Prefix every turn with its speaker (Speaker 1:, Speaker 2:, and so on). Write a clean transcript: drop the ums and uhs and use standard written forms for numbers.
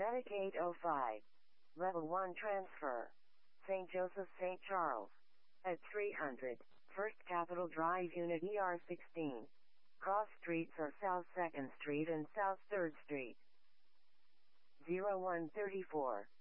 Speaker 1: Attic 805. Level 1 transfer. St. Joseph St. Charles. At 300. First Capitol Drive Unit ER16. Cross streets are South 2nd Street and South 3rd Street. 0134.